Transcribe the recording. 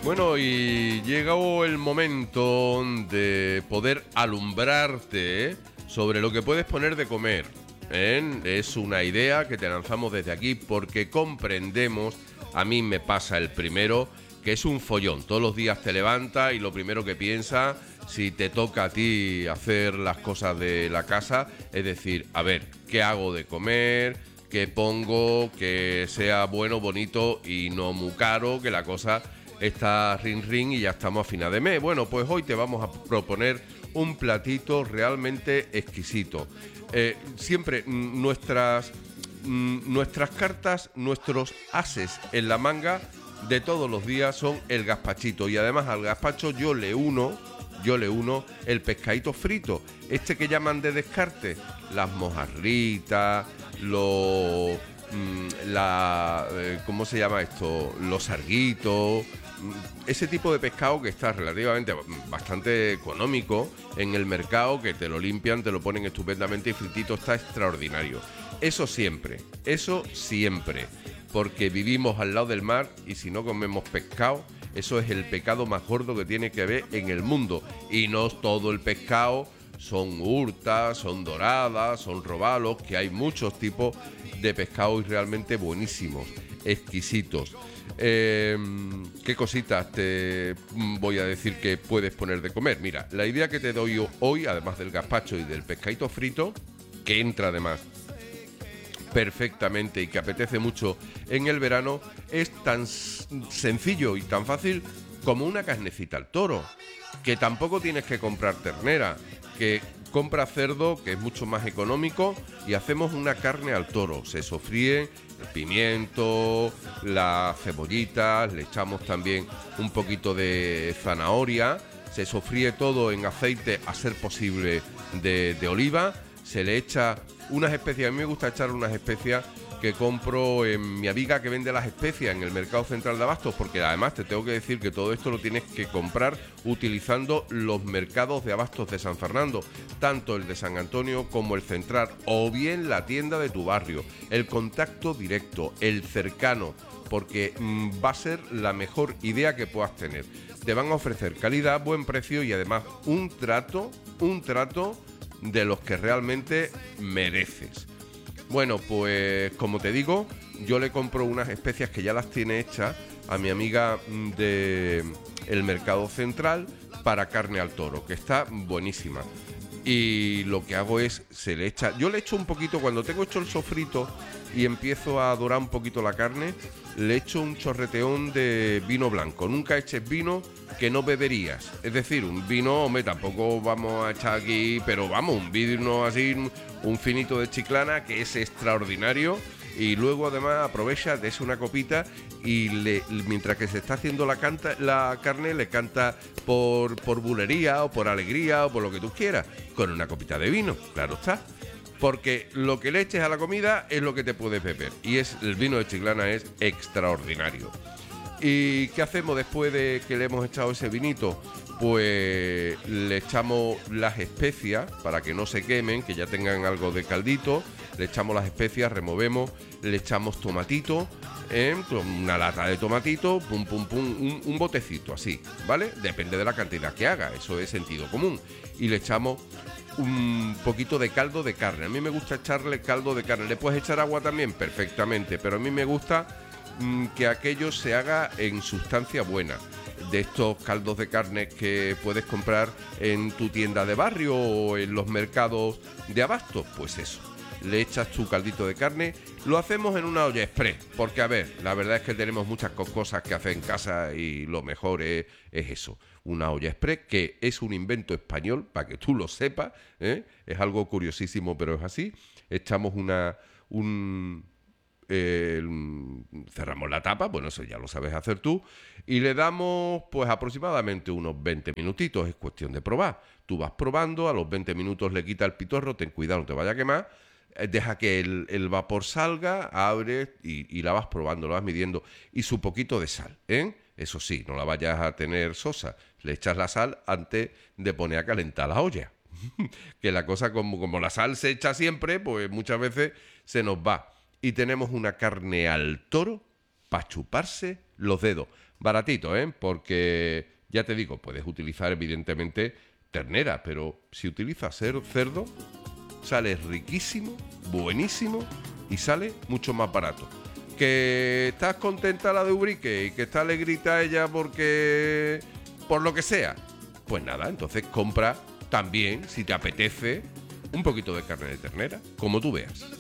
Bueno, y llegó el momento de poder alumbrarte sobre lo que puedes poner de comer. Es una idea que te lanzamos desde aquí porque comprendemos, a mí me pasa el primero, que es un follón. Todos los días te levantas y lo primero que piensas, si te toca a ti hacer las cosas de la casa, es decir, a ver, ¿qué hago de comer? ¿Qué pongo? Que sea bueno, bonito y no muy caro, que la cosa está ring ring y ya estamos a final de mes. Bueno, pues hoy te vamos a proponer un platito realmente exquisito. Siempre nuestras cartas, nuestros ases en la manga de todos los días son el gazpachito. Y además al gazpacho yo le uno el pescadito frito, este que llaman de descarte, las mojarritas, ¿cómo se llama esto? Los sarguitos, ese tipo de pescado que está relativamente bastante económico en el mercado, que te lo limpian, te lo ponen estupendamente y fritito, está extraordinario. Eso siempre, porque vivimos al lado del mar y si no comemos pescado, eso es el pecado más gordo que tiene que haber en el mundo. Y no todo el pescado son hurtas, son doradas, son robalos, que hay muchos tipos de pescado y realmente buenísimos, exquisitos. ¿Qué cositas te voy a decir que puedes poner de comer? Mira, la idea que te doy hoy, además del gazpacho y del pescadito frito, que entra además perfectamente y que apetece mucho en el verano, es tan sencillo y tan fácil como una carnecita al toro, que tampoco tienes que comprar ternera, que compra cerdo, que es mucho más económico, y hacemos una carne al toro. Se sofríe el pimiento, las cebollitas, le echamos también un poquito de zanahoria, se sofríe todo en aceite, a ser posible de oliva, se le echa unas especias. A mí me gusta echar unas especias que compro en mi amiga que vende las especias en el Mercado Central de Abastos, porque además te tengo que decir que todo esto lo tienes que comprar utilizando los mercados de abastos de San Fernando, tanto el de San Antonio como el Central, o bien la tienda de tu barrio. El contacto directo, el cercano, porque va a ser la mejor idea que puedas tener. Te van a ofrecer calidad, buen precio y además un trato de los que realmente mereces. Bueno, pues como te digo, yo le compro unas especias que ya las tiene hechas a mi amiga de el Mercado Central para carne al toro, que está buenísima. Y lo que hago es, yo le echo un poquito, cuando tengo hecho el sofrito y empiezo a dorar un poquito la carne, le echo un chorreteón de vino blanco. Nunca eches vino que no beberías. Es decir, un vino, hombre, tampoco vamos a echar aquí, pero vamos, un vino así, un finito de Chiclana, que es extraordinario. Y luego además aprovecha, des una copita y mientras que se está haciendo la carne, le canta por bulería o por alegría o por lo que tú quieras, con una copita de vino, claro está. Porque lo que le eches a la comida es lo que te puedes beber. Y el vino de Chiclana es extraordinario. ¿Y qué hacemos después de que le hemos echado ese vinito? Pues le echamos las especias para que no se quemen, que ya tengan algo de caldito. Le echamos las especias, removemos, le echamos tomatito, una lata de tomatito, pum, pum, pum, un botecito así, ¿vale? Depende de la cantidad que haga, eso es sentido común. Y le echamos un poquito de caldo de carne. A mí me gusta echarle caldo de carne. ¿Le puedes echar agua también? Perfectamente, pero a mí me gusta que aquello se haga en sustancia buena. De estos caldos de carne que puedes comprar en tu tienda de barrio o en los mercados de abastos, pues eso. Le echas tu caldito de carne. Lo hacemos en una olla express, porque a ver, la verdad es que tenemos muchas cosas que hacer en casa y lo mejor es eso, una olla express, que es un invento español, para que tú lo sepas, es algo curiosísimo, pero es así. Echamos cerramos la tapa, bueno, eso ya lo sabes hacer tú, y le damos pues aproximadamente unos 20 minutitos, es cuestión de probar. Tú vas probando, a los 20 minutos le quita el pitorro, ten cuidado, no te vaya a quemar, deja que el vapor salga, abres y la vas probando, la vas midiendo, y su poquito de sal, Eso sí, no la vayas a tener sosa, le echas la sal antes de poner a calentar la olla. Que la cosa, como la sal se echa siempre, pues muchas veces se nos va. Y tenemos una carne al toro para chuparse los dedos. Baratito, ¿eh? Porque, ya te digo, puedes utilizar evidentemente ternera, pero si utilizas cerdo, sale riquísimo, buenísimo y sale mucho más barato. Que estás contenta la de Ubrique y que está alegrita ella porque... por lo que sea, pues nada, entonces compra también, si te apetece, un poquito de carne de ternera, como tú veas.